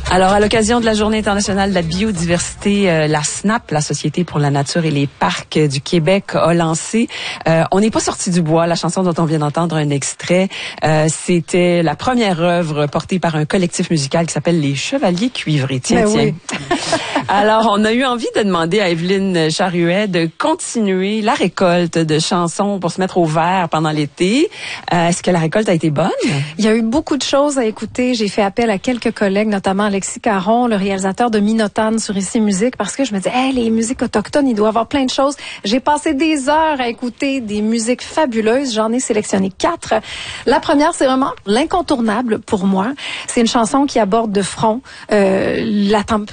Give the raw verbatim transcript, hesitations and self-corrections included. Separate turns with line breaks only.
Alors, à l'occasion de la Journée internationale de la biodiversité, euh, la SNAP, la Société pour la nature et les parcs du Québec, a lancé euh, On n'est pas sorti du bois, la chanson dont on vient d'entendre un extrait. Euh, c'était la première œuvre portée par un collectif musical qui s'appelle Les Chevaliers Cuivrés. Tiens,
Mais
tiens.
oui.
Alors, on a eu envie de demander à Evelyne Charruet de continuer la récolte de chansons pour se mettre au vert pendant l'été. Euh, est-ce que la récolte a été bonne?
Il y a eu beaucoup de choses à écouter. J'ai fait appel à quelques collègues, notamment Alexis Caron, le réalisateur de Minotane sur Ici Musique, parce que je me disais, hey, les musiques autochtones, il doit y avoir plein de choses. J'ai passé des heures à écouter des musiques fabuleuses. J'en ai sélectionné quatre. La première, c'est vraiment l'incontournable pour moi. C'est une chanson qui aborde de front euh, la tempête.